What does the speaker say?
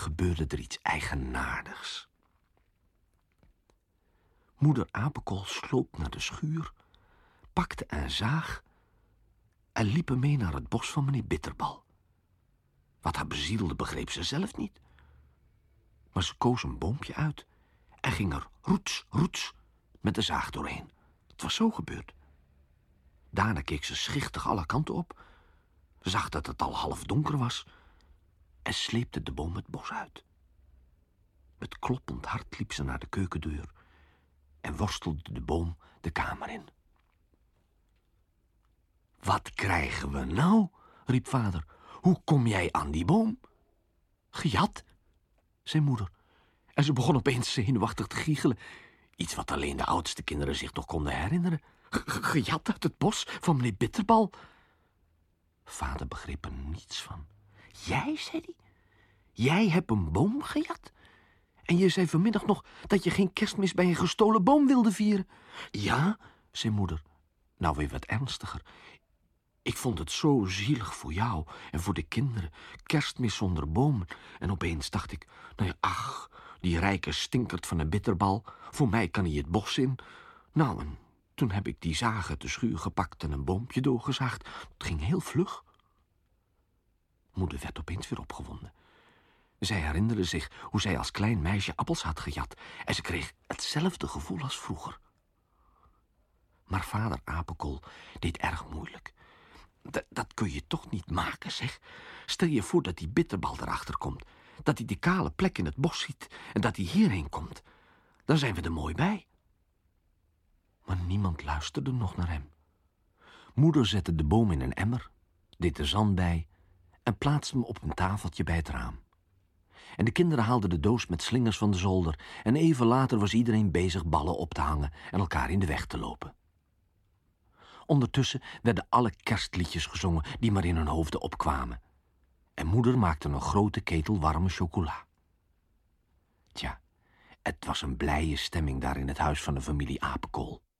gebeurde er iets eigenaardigs. Moeder Apenkool sloop naar de schuur, pakte een zaag en liep mee naar het bos van meneer Bitterbal. Wat haar bezielde begreep ze zelf niet. Maar ze koos een boompje uit en ging er roets, roets met de zaag doorheen. Het was zo gebeurd. Daarna keek ze schichtig alle kanten op, zag dat het al half donker was en sleepte de boom het bos uit. Met kloppend hart liep ze naar de keukendeur en worstelde de boom de kamer in. Wat krijgen we nou? Riep vader. Hoe kom jij aan die boom? Gejat, zei moeder. En ze begon opeens zenuwachtig te giechelen. Iets wat alleen de oudste kinderen zich nog konden herinneren. Gejat uit het bos van meneer Bitterbal. Vader begreep er niets van. Jij, zei hij? Jij hebt een boom gejat? En je zei vanmiddag nog dat je geen Kerstmis bij een gestolen boom wilde vieren. Ja, zei moeder. Nou weer wat ernstiger. Ik vond het zo zielig voor jou en voor de kinderen. Kerstmis zonder bomen. En opeens dacht ik, nou ja, ach, die rijke stinkert van een bitterbal. Voor mij kan hij het bos in. Nou, en toen heb ik die zaag uit de schuur gepakt en een boompje doorgezaagd. Het ging heel vlug. Moeder werd opeens weer opgewonden. Zij herinnerde zich hoe zij als klein meisje appels had gejat. En ze kreeg hetzelfde gevoel als vroeger. Maar vader Apenkool deed erg moeilijk. Dat kun je toch niet maken, zeg. Stel je voor dat die bitterbal erachter komt. Dat hij die kale plek in het bos ziet en dat hij hierheen komt. Dan zijn we er mooi bij. Maar niemand luisterde nog naar hem. Moeder zette de boom in een emmer, deed er zand bij en plaatste hem op een tafeltje bij het raam. En de kinderen haalden de doos met slingers van de zolder en even later was iedereen bezig ballen op te hangen en elkaar in de weg te lopen. Ondertussen werden alle kerstliedjes gezongen die maar in hun hoofden opkwamen. En moeder maakte een grote ketel warme chocola. Tja, het was een blije stemming daar in het huis van de familie Apenkool.